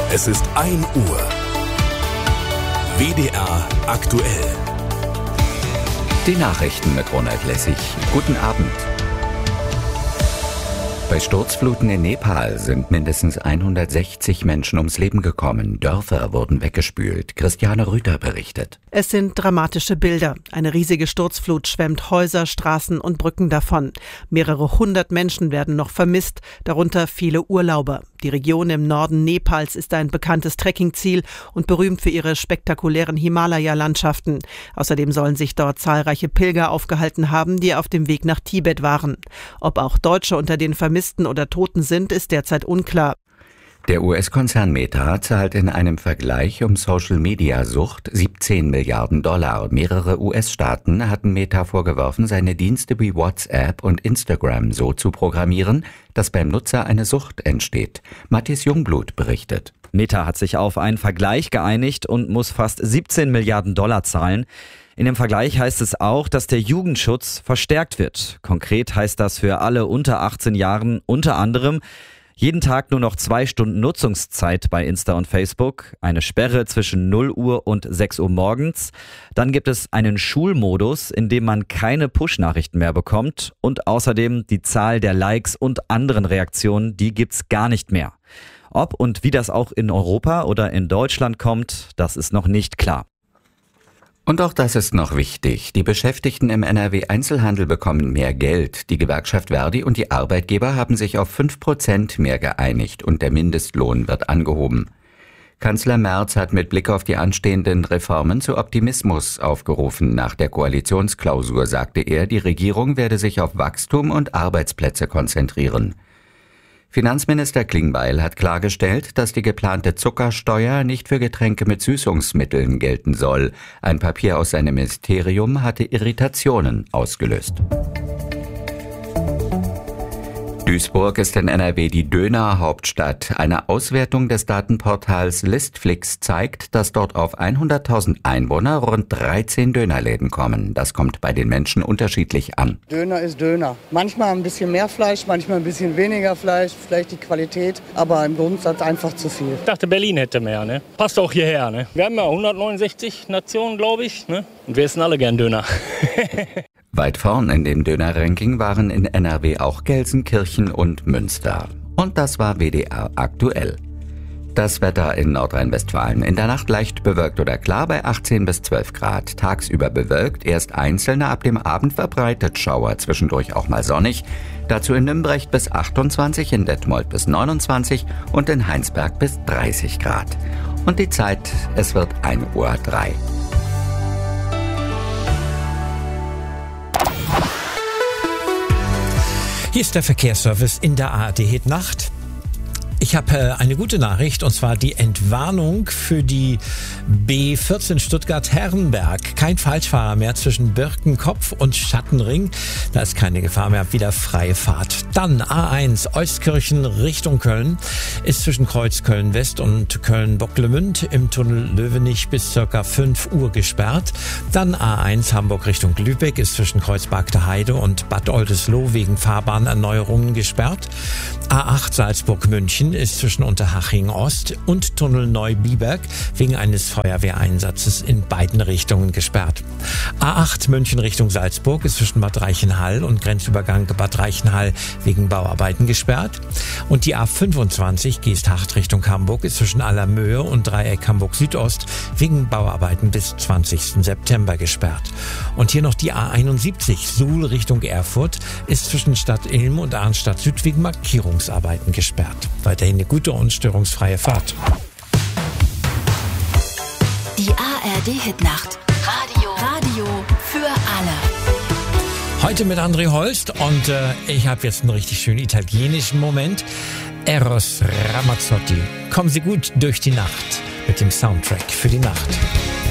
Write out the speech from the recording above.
Es ist 1 Uhr. WDR aktuell. Die Nachrichten mit Ronald Lessig. Guten Abend. Bei Sturzfluten in Nepal sind mindestens 160 Menschen ums Leben gekommen. Dörfer wurden weggespült. Christiane Rüther berichtet. Es sind dramatische Bilder. Eine riesige Sturzflut schwemmt Häuser, Straßen und Brücken davon. Mehrere hundert Menschen werden noch vermisst, darunter viele Urlauber. Die Region im Norden Nepals ist ein bekanntes Trekkingziel und berühmt für ihre spektakulären Himalaya-Landschaften. Außerdem sollen sich dort zahlreiche Pilger aufgehalten haben, die auf dem Weg nach Tibet waren. Ob auch Deutsche unter den Vermissten oder Toten sind, ist derzeit unklar. Der US-Konzern Meta zahlt in einem Vergleich um Social-Media-Sucht 17 Milliarden $. Mehrere US-Staaten hatten Meta vorgeworfen, seine Dienste wie WhatsApp und Instagram so zu programmieren, dass beim Nutzer eine Sucht entsteht. Matthias Jungblut berichtet. Meta hat sich auf einen Vergleich geeinigt und muss fast 17 Milliarden $ zahlen. In dem Vergleich heißt es auch, dass der Jugendschutz verstärkt wird. Konkret heißt das für alle unter 18 Jahren unter anderem jeden Tag nur noch 2 Stunden Nutzungszeit bei Insta und Facebook, eine Sperre zwischen 0 Uhr und 6 Uhr morgens. Dann gibt es einen Schulmodus, in dem man keine Push-Nachrichten mehr bekommt. Und außerdem die Zahl der Likes und anderen Reaktionen, die gibt's gar nicht mehr. Ob und wie das auch in Europa oder in Deutschland kommt, das ist noch nicht klar. Und auch das ist noch wichtig. Die Beschäftigten im NRW-Einzelhandel bekommen mehr Geld. Die Gewerkschaft Verdi und die Arbeitgeber haben sich auf 5% mehr geeinigt und der Mindestlohn wird angehoben. Kanzler Merz hat mit Blick auf die anstehenden Reformen zu Optimismus aufgerufen. Nach der Koalitionsklausur sagte er, die Regierung werde sich auf Wachstum und Arbeitsplätze konzentrieren. Finanzminister Klingbeil hat klargestellt, dass die geplante Zuckersteuer nicht für Getränke mit Süßungsmitteln gelten soll. Ein Papier aus seinem Ministerium hatte Irritationen ausgelöst. Duisburg ist in NRW die Döner-Hauptstadt. Eine Auswertung des Datenportals Listflix zeigt, dass dort auf 100.000 Einwohner rund 13 Dönerläden kommen. Das kommt bei den Menschen unterschiedlich an. Döner ist Döner. Manchmal ein bisschen mehr Fleisch, manchmal ein bisschen weniger Fleisch, vielleicht die Qualität, aber im Grundsatz einfach zu viel. Ich dachte, Berlin hätte mehr, ne? Passt auch hierher, ne? Wir haben ja 169 Nationen, glaube ich, ne? Und wir essen alle gern Döner. Weit vorn in dem Döner-Ranking waren in NRW auch Gelsenkirchen und Münster. Und das war WDR aktuell. Das Wetter in Nordrhein-Westfalen. In der Nacht leicht bewölkt oder klar bei 18 bis 12 Grad. Tagsüber bewölkt, erst einzelne, ab dem Abend verbreitet Schauer, zwischendurch auch mal sonnig. Dazu in Nümbrecht bis 28, in Detmold bis 29 und in Heinsberg bis 30 Grad. Und die Zeit, es wird 1:03 Uhr. Hier ist der Verkehrsservice in der ARD Hit Nacht. Ich habe eine gute Nachricht, und zwar die Entwarnung für die B14 Stuttgart-Herrenberg. Kein Falschfahrer mehr zwischen Birkenkopf und Schattenring. Da ist keine Gefahr mehr, wieder freie Fahrt. Dann A1 Euskirchen Richtung Köln ist zwischen Kreuz Köln-West und Köln-Bocklemünd im Tunnel Löwenich bis ca. 5 Uhr gesperrt. Dann A1 Hamburg Richtung Lübeck ist zwischen Kreuz Bagde Heide und Bad Oldesloe wegen Fahrbahnerneuerungen gesperrt. A8 Salzburg-München ist zwischen Unterhaching Ost und Tunnel Neubiberg wegen eines Feuerwehreinsatzes in beiden Richtungen gesperrt. A8 München Richtung Salzburg ist zwischen Bad Reichenhall und Grenzübergang Bad Reichenhall wegen Bauarbeiten gesperrt. Und die A25 Geesthacht Richtung Hamburg ist zwischen Allermöhe und Dreieck Hamburg Südost wegen Bauarbeiten bis 20. September gesperrt. Und hier noch die A71 Suhl Richtung Erfurt ist zwischen Stadt Ilm und Arnstadt Süd wegen Markierungsarbeiten gesperrt. Weiterhin eine gute und störungsfreie Fahrt. Die ARD Hitnacht. Radio für alle. Heute mit André Holst und ich habe jetzt einen richtig schönen italienischen Moment. Eros Ramazzotti. Kommen Sie gut durch die Nacht mit dem Soundtrack für die Nacht.